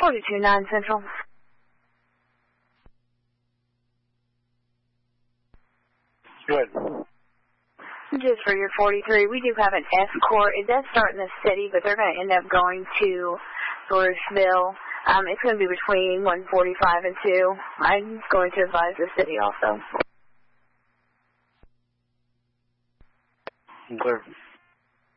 42-9 Central. Good. Just for your 43, we do have an escort. It does start in the city, but they're going to end up going to Bruceville. It's going to be between 1:45 and 2. I'm going to advise the city also. Clear.